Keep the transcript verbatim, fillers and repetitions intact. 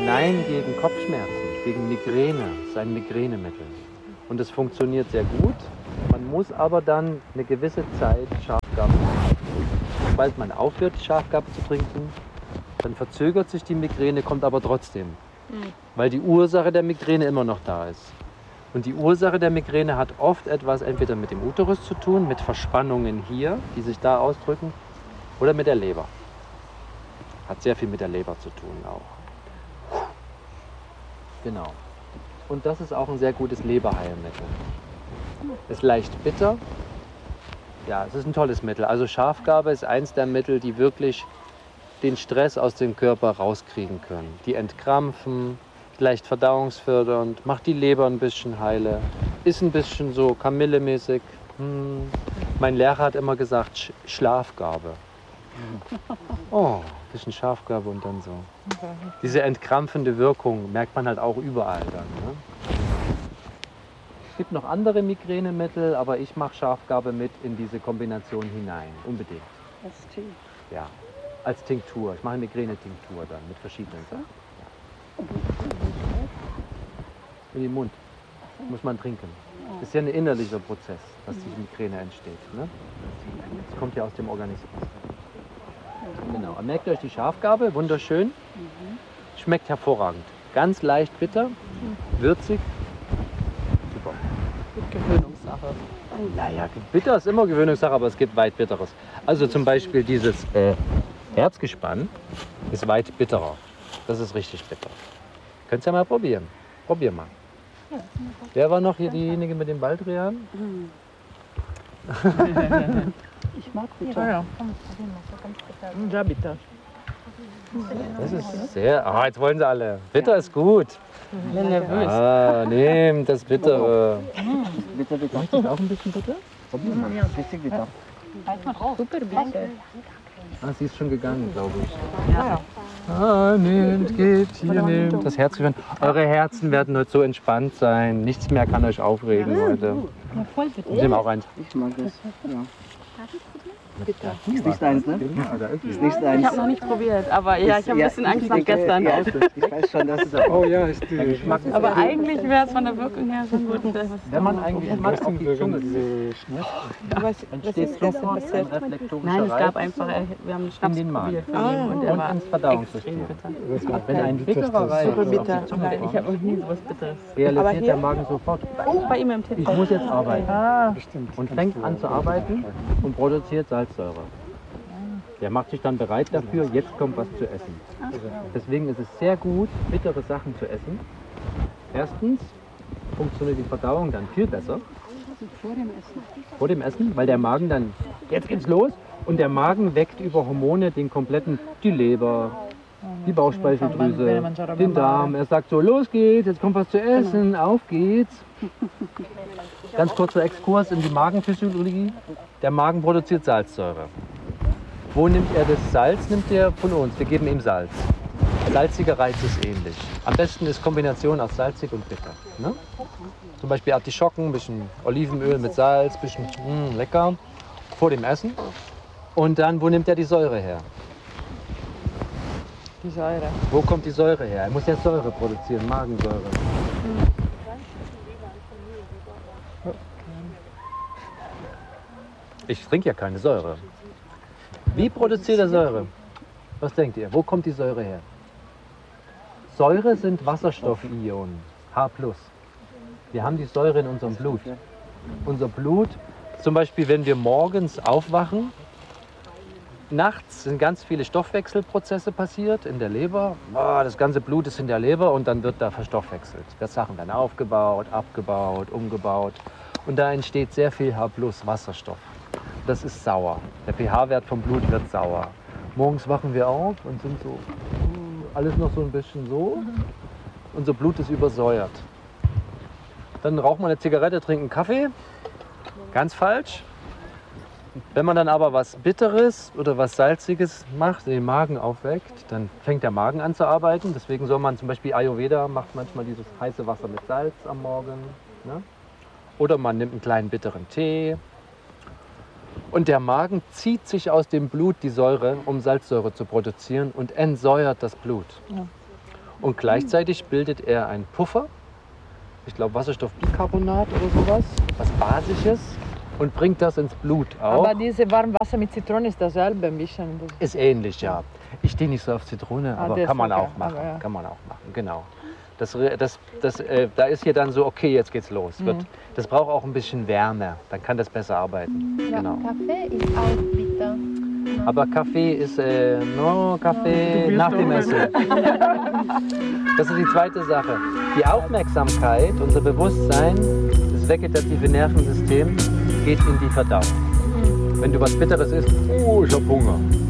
Nein, gegen Kopfschmerzen, gegen Migräne. Das ist ein Migränemittel. Und es funktioniert sehr gut. Man muss aber dann eine gewisse Zeit Schafgarbe trinken. Sobald man aufhört, Schafgarbe zu trinken, dann verzögert sich die Migräne, kommt aber trotzdem. Mhm. Weil die Ursache der Migräne immer noch da ist. Und die Ursache der Migräne hat oft etwas entweder mit dem Uterus zu tun, mit Verspannungen hier, die sich da ausdrücken, oder mit der Leber. Hat sehr viel mit der Leber zu tun auch. Genau. Und das ist auch ein sehr gutes Leberheilmittel. Ist leicht bitter. Ja, es ist ein tolles Mittel. Also Schafgarbe ist eins der Mittel, die wirklich den Stress aus dem Körper rauskriegen können. Die entkrampfen, leicht verdauungsfördernd, macht die Leber ein bisschen heile, ist ein bisschen so kamillemäßig. Hm. Mein Lehrer hat immer gesagt, Sch Schlafgarbe. Oh, ein bisschen Schafgarbe und dann so. Diese entkrampfende Wirkung merkt man halt auch überall dann. Ne? Es gibt noch andere Migränemittel, aber ich mache Schafgarbe mit in diese Kombination hinein, unbedingt. Als Tee? Ja, als Tinktur. Ich mache eine Migräne-Tinktur dann mit verschiedenen Sachen. Ja. In den Mund muss man trinken. Das ist ja ein innerlicher Prozess, dass die Migräne entsteht. Ne? Das kommt ja aus dem Organismus. Genau. Merkt euch die Schafgarbe, wunderschön. Schmeckt hervorragend. Ganz leicht bitter, würzig. Super. Gewöhnungssache. Naja, bitter ist immer Gewöhnungssache, aber es gibt weit bitteres. Also zum Beispiel dieses äh, Herzgespann ist weit bitterer. Das ist richtig bitter. Könnt ihr ja mal probieren. Probier mal. Wer war noch hier diejenige mit dem Baldrian? Ich mag bitter. Ja, ja. Ja, bitter. Das ist sehr... Ah, jetzt wollen sie alle. Bitter ist gut. Ich bin nervös. Ah, nehmt das Bittere. Bitte, bitte. Ist das auch ein bisschen bitter? Probier mal. Richtig bitter. Super bitter. Ah, sie ist schon gegangen, glaube ich. Ja. Ah, nehmt, geht, hier nehmt. Das Herzgespann. Eure Herzen werden heute so entspannt sein. Nichts mehr kann euch aufregen heute. Ja, voll bitter. Ich nehme auch eins. Ich mag das. Ja. Bitter. Ist nicht eins, ne? Ist nicht eins. Ich habe noch nicht probiert, aber ja, ich habe ein bisschen Angst nach gestern. Ja, ich weiß schon, dass es Oh ja, ist die Geschmack. Aber eigentlich wäre es von der Wirkung her so gut. Wenn man eigentlich mal auf die Zunge Was, entsteht sofort ein reflektorischer Nein, es gab Reiz einfach, äh, wir haben einen Schnaps den Magen. probiert von ihm und der und war ins Verdauungssystem. extrem bitter. Wenn ein bitterer Reiz Super auf bitter. die Zunge Nein, ich kommt, habe noch nie sowas Bitteres. realisiert der Magen sofort, Bei ihm im Tipp. ich muss jetzt arbeiten. Ah, Und fängt an zu arbeiten und produziert Salzsäure. Der macht sich dann bereit dafür, jetzt kommt was zu essen. Deswegen ist es sehr gut, bittere Sachen zu essen. Erstens funktioniert die Verdauung dann viel besser. vor dem Essen. Vor dem Essen, weil der Magen dann, jetzt geht's los. Und der Magen weckt über Hormone den kompletten, die Leber, die Bauchspeicheldrüse, den Darm. Er sagt so, los geht's, jetzt kommt was zu essen, auf geht's. Ganz kurzer Exkurs in die Magenphysiologie. Der Magen produziert Salzsäure. Wo nimmt er das Salz? Nimmt er von uns. Wir geben ihm Salz. Salziger Reiz ist ähnlich. Am besten ist Kombination aus salzig und bitter. Ne? Zum Beispiel Artischocken, ein bisschen Olivenöl mit Salz, ein bisschen mh, lecker vor dem Essen. Und dann, wo nimmt er die Säure her? Die Säure. Wo kommt die Säure her? Er muss ja Säure produzieren, Magensäure. Ich trinke ja keine Säure. Wie produziert er Säure? Was denkt ihr? Wo kommt die Säure her? Säure sind Wasserstoffionen, H plus. Wir haben die Säure in unserem Blut. Unser Blut, zum Beispiel wenn wir morgens aufwachen, nachts sind ganz viele Stoffwechselprozesse passiert in der Leber. Oh, das ganze Blut ist in der Leber und dann wird da verstoffwechselt. Da Sachen werden aufgebaut, abgebaut, umgebaut. Und da entsteht sehr viel H plus Wasserstoff. Das ist sauer. Der pH-Wert vom Blut wird sauer. Morgens wachen wir auf und sind so, alles noch so ein bisschen so. Unser Blut ist übersäuert. Dann raucht man eine Zigarette, trinkt einen Kaffee. Ganz falsch. Wenn man dann aber was Bitteres oder was Salziges macht, den Magen aufweckt, dann fängt der Magen an zu arbeiten. Deswegen soll man zum Beispiel Ayurveda macht manchmal dieses heiße Wasser mit Salz am Morgen. Ne? Oder man nimmt einen kleinen bitteren Tee. Und der Magen zieht sich aus dem Blut die Säure, um Salzsäure zu produzieren und entsäuert das Blut. Ja. Und gleichzeitig bildet er einen Puffer, ich glaube Wasserstoffbicarbonat oder sowas, was Basisches, und bringt das ins Blut auch. Aber dieses Warmwasser mit Zitrone ist dasselbe ein bisschen. Ist ähnlich, ja. Ich stehe nicht so auf Zitrone, Ah, aber der kann ist man okay, auch machen. aber ja. Kann man auch machen, genau. Das, das, das, äh, da ist hier dann so, okay, jetzt geht's los. Mhm. Wird, das braucht auch ein bisschen Wärme, dann kann das besser arbeiten. Ja, Genau. Kaffee ist auch bitter. Aber Kaffee ist, äh, no, Kaffee nach dem Essen. Das ist die zweite Sache. Die Aufmerksamkeit, unser Bewusstsein, das vegetative Nervensystem geht in die Verdauung. Wenn du was Bitteres isst, oh, ich hab Hunger.